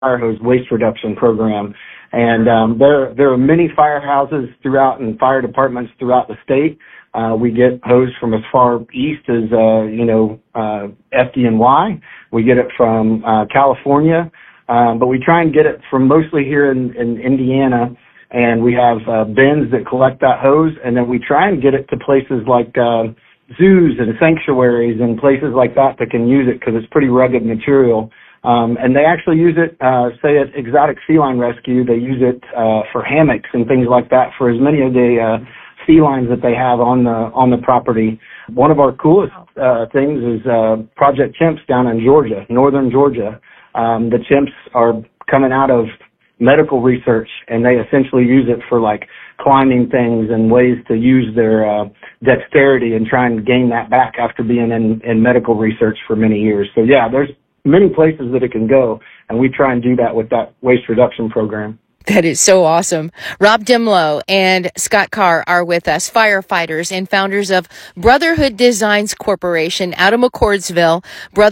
fire hose waste reduction program. And there are many firehouses throughout and fire departments throughout the state. We get hose from as far east as, FDNY. We get it from California, but we try and get it from mostly here in Indiana. And we have bins that collect that hose, and then we try and get it to places like zoos and sanctuaries and places like that can use it because it's pretty rugged material. And they actually use it, say at Exotic Feline Rescue, they use it for hammocks and things like that for as many of the felines that they have on the property. One of our coolest things is Project Chimps down in Georgia, northern Georgia. The chimps are coming out of medical research, and they essentially use it for like climbing things and ways to use their dexterity and try and gain that back after being in medical research for many years. So yeah, there's many places that it can go, and we try and do that with that waste reduction program. That is so awesome. Rob Dimlow and Scott Carr are with us, firefighters and founders of Brotherhood Designs Corporation out of McCordsville,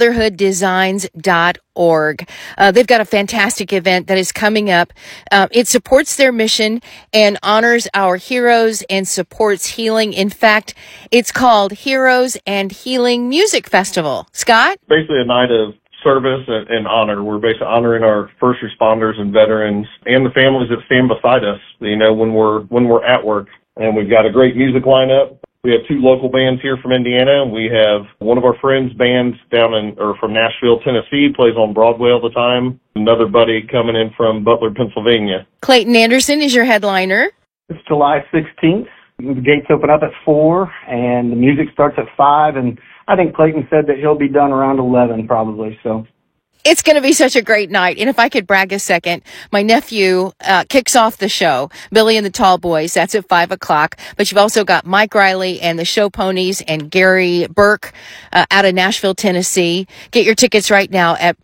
brotherhooddesigns.org. They've got a fantastic event that is coming up. It supports their mission and honors our heroes and supports healing. In fact, it's called Heroes and Healing Music Festival. Scott? Basically a night of service and honor. We're basically honoring our first responders and veterans and the families that stand beside us, when we're at work. And we've got a great music lineup. We have 2 local bands here from Indiana, and we have one of our friends' bands from Nashville, Tennessee, plays on Broadway all the time. Another buddy coming in from Butler, Pennsylvania. Clayton Anderson is your headliner. It's July 16th. The gates open up at 4, and the music starts at 5, and I think Clayton said that he'll be done around 11 probably, so. It's going to be such a great night. And if I could brag a second, my nephew kicks off the show, Billy and the Tall Boys. That's at 5 o'clock. But you've also got Mike Riley and the Show Ponies and Gary Burke out of Nashville, Tennessee. Get your tickets right now at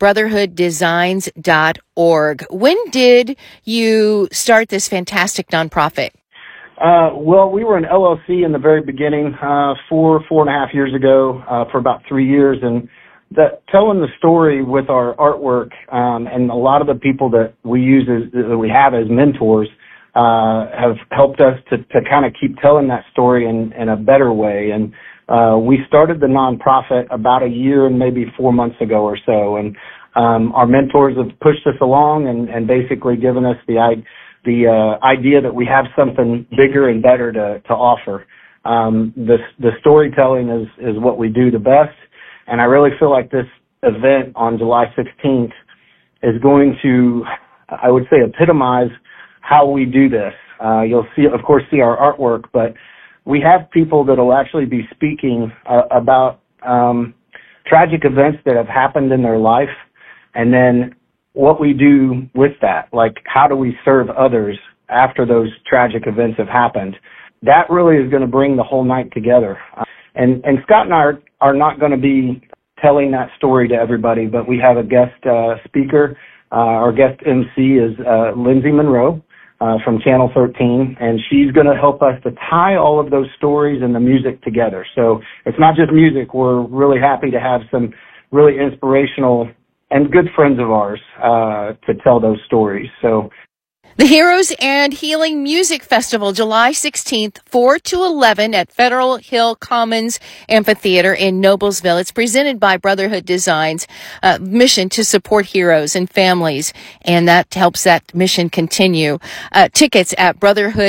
brotherhooddesigns.org. When did you start this fantastic nonprofit? Well, we were an LLC in the very beginning, 4.5 years ago, for about 3 years, and telling the story with our artwork, and a lot of the people that we have as mentors, have helped us to kind of keep telling that story in a better way. And, we started the nonprofit about a year and maybe 4 months ago or so. And, our mentors have pushed us along and basically given us the idea that we have something bigger and better to offer. The storytelling is what we do the best, and I really feel like this event on July 16th is going to, I would say, epitomize how we do this. You'll see our artwork, but we have people that will actually be speaking about tragic events that have happened in their life, and then what we do with that, like how do we serve others after those tragic events have happened. That really is going to bring the whole night together. And Scott and I are not going to be telling that story to everybody, but we have a guest speaker. Our guest MC is Lindsay Monroe from Channel 13, and she's going to help us to tie all of those stories and the music together. So it's not just music. We're really happy to have some really inspirational and good friends of ours to tell those stories. So the Heroes and Healing Music Festival, July 16th, 4 to 11 at Federal Hill Commons Amphitheater in Noblesville. It's presented by Brotherhood Designs, mission to support heroes and families, and that helps that mission continue. Tickets at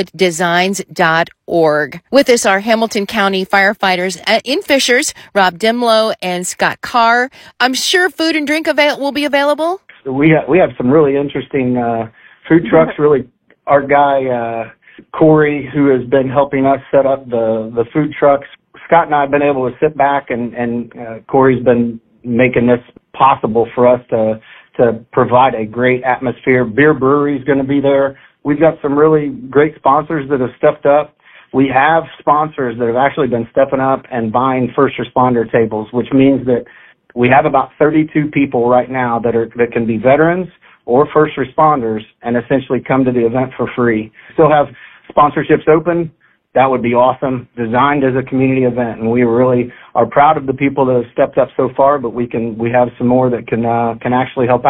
brotherhooddesigns.org. With us are Hamilton County firefighters in Fishers, Rob Dimlow and Scott Carr. I'm sure food and drink will be available. We have some really interesting food trucks. Really, our guy Corey, who has been helping us set up the food trucks. Scott and I have been able to sit back, and Corey's been making this possible for us to provide a great atmosphere. Beer Brewery is going to be there. We've got some really great sponsors that have stepped up. We have sponsors that have actually been stepping up and buying first responder tables, which means that we have about 32 people right now that can be veterans or first responders and essentially come to the event for free. Still have sponsorships open. That would be awesome. Designed as a community event, and we really are proud of the people that have stepped up so far, but we have some more that can actually help out.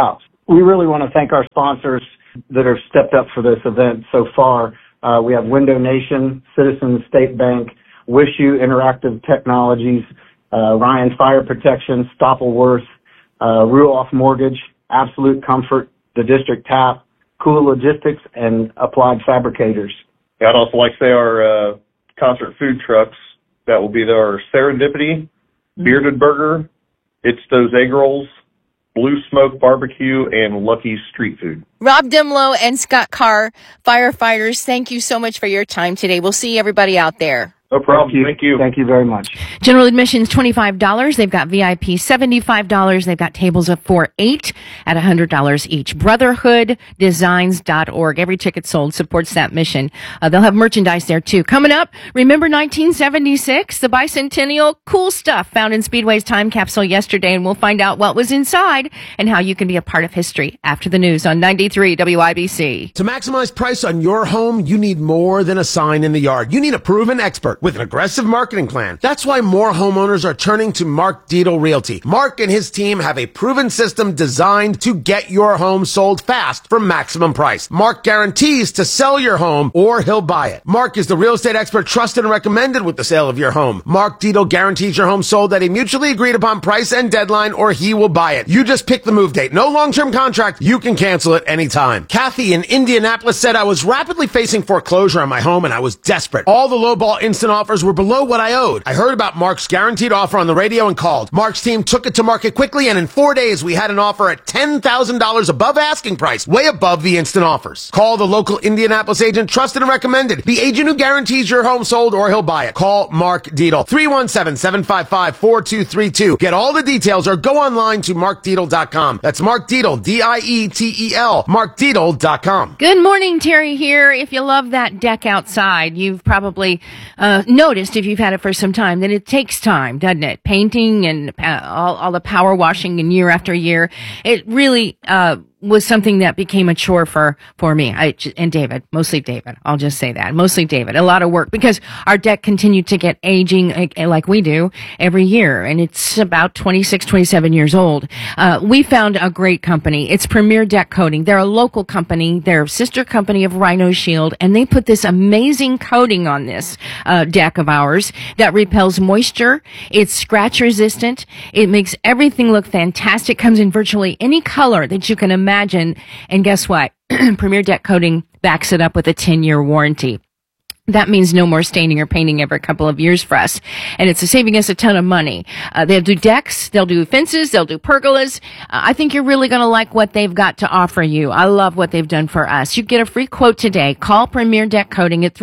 we really want to thank our sponsors that have stepped up for this event so far. We have Window Nation, Citizens State Bank, WishU Interactive Technologies, Ryan Fire Protection, Stoppelworth, Ruoff Mortgage, Absolute Comfort, The District Tap, Cool Logistics, and Applied Fabricators. I'd also like to say our concert food trucks that will be there are Serendipity, Bearded Burger, It's Those Egg Rolls, Blue Smoke Barbecue, and Lucky's Street Food. Rob Dimlow and Scott Carr, firefighters, thank you so much for your time today. We'll see everybody out there. No problem. Thank you. Thank you very much. General admission's $25. They've got VIP $75. They've got tables up for 8 at $100 each. BrotherhoodDesigns.org. Every ticket sold supports that mission. They'll have merchandise there too. Coming up, remember 1976, the bicentennial? Cool stuff found in Speedway's time capsule yesterday, and we'll find out what was inside and how you can be a part of history after the news on 93 WIBC. To maximize price on your home, you need more than a sign in the yard. You need a proven expert with an aggressive marketing plan. That's why more homeowners are turning to Mark Dietel Realty. Mark and his team have a proven system designed to get your home sold fast for maximum price. Mark guarantees to sell your home or he'll buy it. Mark is the real estate expert trusted and recommended with the sale of your home. Mark Dietel guarantees your home sold at a mutually agreed upon price and deadline or he will buy it. You just pick the move date. No long-term contract. You can cancel it anytime. Kathy in Indianapolis said, I was rapidly facing foreclosure on my home and I was desperate. All the lowball instant offers were below what I owed. I heard about Mark's guaranteed offer on the radio and called. Mark's team took it to market quickly, and in 4 days, we had an offer at $10,000 above asking price, way above the instant offers. Call the local Indianapolis agent, trusted and recommended. The agent who guarantees your home sold or he'll buy it. Call Mark Dietel, 317-755-4232. Get all the details or go online to markdietel.com. That's Mark Dietel, D-I-E-T-E-L, markdietel.com. Good morning, Terry here. If you love that deck outside, you've probably noticed, if you've had it for some time, that it takes time, doesn't it? Painting and all the power washing and year after year. It really was something that became a chore for me. And David, mostly David. I'll just say that. Mostly David. A lot of work because our deck continued to get aging like we do every year. And it's about 26, 27 years old. We found a great company. It's Premier Deck Coating. They're a local company. They're a sister company of Rhino Shield. And they put this amazing coating on this deck of ours that repels moisture. It's scratch resistant. It makes everything look fantastic. Comes in virtually any color that you can imagine. And guess what? Premier Deck Coating backs it up with a 10-year warranty. That means no more staining or painting every couple of years for us. And it's saving us a ton of money. They'll do decks, they'll do fences, they'll do pergolas. I think you're really going to like what they've got to offer you. I love what they've done for us. You get a free quote today. Call Premier Deck Coating at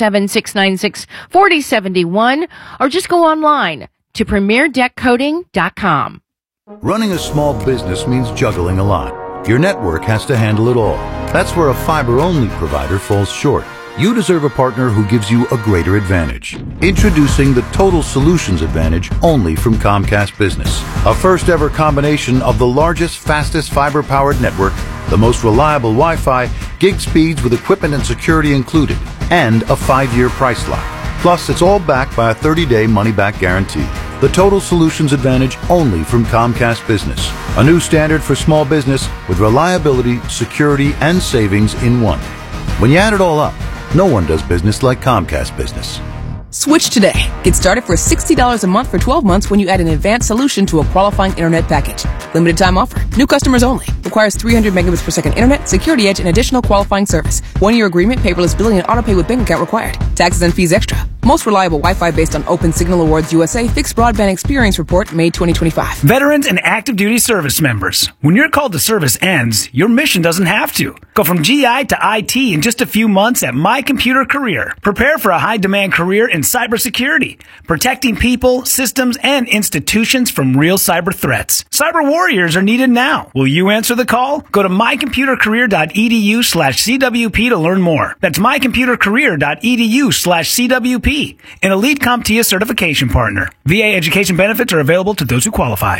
317-696-4071 or just go online to premierdeckcoating.com. Running a small business means juggling a lot. Your network has to handle it all. That's where a fiber-only provider falls short. You deserve a partner who gives you a greater advantage. Introducing the Total Solutions Advantage only from Comcast Business. A first-ever combination of the largest, fastest fiber-powered network, the most reliable Wi-Fi, gig speeds with equipment and security included, and a 5-year price lock. Plus, it's all backed by a 30-day money-back guarantee. The Total Solutions Advantage only from Comcast Business. A new standard for small business with reliability, security, and savings in one. When you add it all up, no one does business like Comcast Business. Switch today. Get started for $60 a month for 12 months when you add an advanced solution to a qualifying internet package. Limited time offer. New customers only. Requires 300 megabits per second internet, security edge, and additional qualifying service. 1-year agreement, paperless billing, and autopay with bank account required. Taxes and fees extra. Most reliable Wi-Fi based on Open Signal Awards USA Fixed Broadband Experience Report, May 2025. Veterans and active duty service members. When your call to service ends, your mission doesn't have to. Go from GI to IT in just a few months at My Computer Career. Prepare for a high-demand career in cybersecurity, protecting people, systems, and institutions from real cyber threats. Cyber warriors are needed now. Will you answer the call? Go to mycomputercareer.edu/CWP to learn more. That's mycomputercareer.edu/CWP. An elite CompTIA certification partner. VA education benefits are available to those who qualify.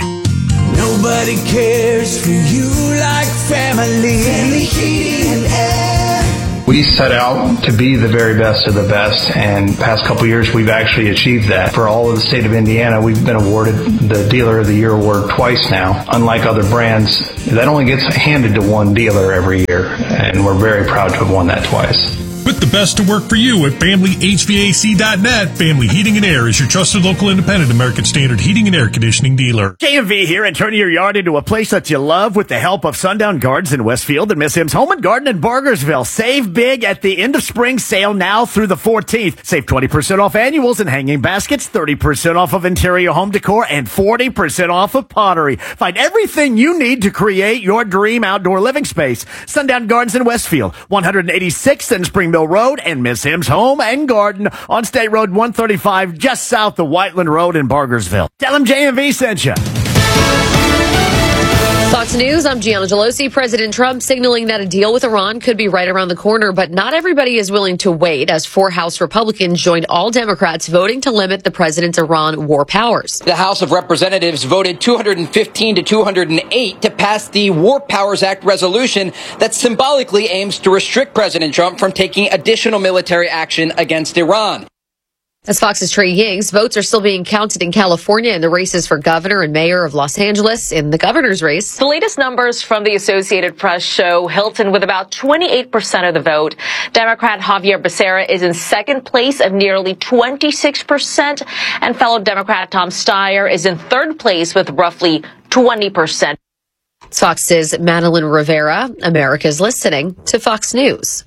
Nobody cares for you like family. Family Heating and Air. We set out to be the very best of the best, and the past couple years we've actually achieved that. For all of the state of Indiana, we've been awarded the Dealer of the Year award twice now. Unlike other brands, that only gets handed to one dealer every year, and we're very proud to have won that twice. Put the best to work for you at FamilyHVAC.net. Family Heating and Air is your trusted local independent American Standard heating and air conditioning dealer. JMV here, and turning your yard into a place that you love with the help of Sundown Gardens in Westfield and Miss M's Home and Garden in Bargersville. Save big at the end of spring sale now through the 14th. Save 20% off annuals and hanging baskets, 30% off of interior home decor, and 40% off of pottery. Find everything you need to create your dream outdoor living space. Sundown Gardens in Westfield, 186th and Springville Road, and Miss M's Home and Garden on State Road 135, just south of Whiteland Road in Bargersville. Tell them JMV sent you. Fox News, I'm Gianna Gelosi. President Trump signaling that a deal with Iran could be right around the corner, but not everybody is willing to wait, as 4 House Republicans joined all Democrats voting to limit the president's Iran war powers. The House of Representatives voted 215 to 208 to pass the War Powers Act resolution that symbolically aims to restrict President Trump from taking additional military action against Iran. As Fox's Trey Higgs, votes are still being counted in California in the races for governor and mayor of Los Angeles. In the governor's race, the latest numbers from the Associated Press show Hilton with about 28% of the vote. Democrat Javier Becerra is in second place of nearly 26%, and fellow Democrat Tom Steyer is in third place with roughly 20%. Fox's Madeline Rivera. America's listening to Fox News.